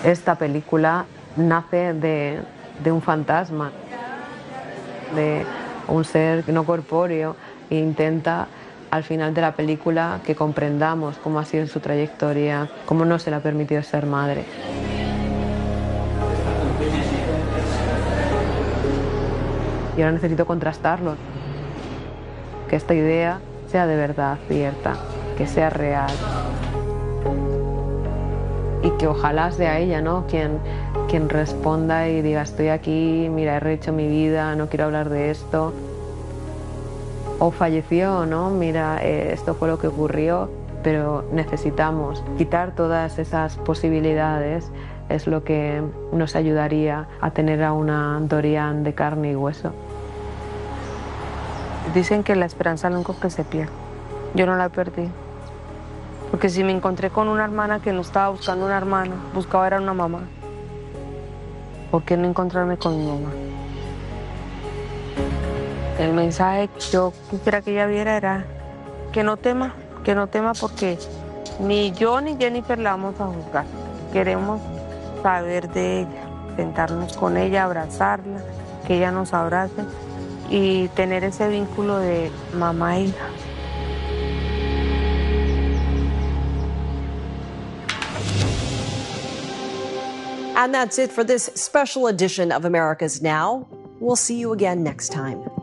Esta película nace de un fantasma, de un ser no corpóreo, e intenta al final de la película que comprendamos cómo ha sido su trayectoria, cómo no se le ha permitido ser madre. Y ahora necesito contrastarlo, que esta idea sea de verdad cierta, que sea real. Y que ojalá sea ella, ¿no?, quien responda y diga: estoy aquí, mira, he rehecho mi vida, no quiero hablar de esto. O falleció, ¿no? Mira, esto fue lo que ocurrió, pero necesitamos quitar todas esas posibilidades. Es lo que nos ayudaría a tener a una Dorian de carne y hueso. Dicen que la esperanza nunca que se pierde. Yo no la perdí. Porque si me encontré con una hermana que no estaba buscando una hermana, buscaba era una mamá. ¿Por qué no encontrarme con mi mamá? El mensaje que yo quisiera que ella viera era que no tema porque ni yo ni Jennifer la vamos a juzgar. Queremos saber de ella, sentarnos con ella, abrazarla, que ella nos abrace y tener ese vínculo de mamá e hija. And that's it for this special edition of America's Now. We'll see you again next time.